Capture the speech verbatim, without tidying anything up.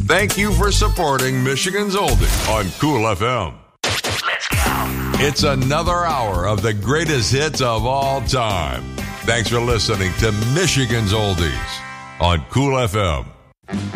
Thank you for supporting Michigan's Oldie on Cool F M. Let's go. It's another hour of the greatest hits of all time. Thanks for listening to Michigan's Oldies on Cool F M.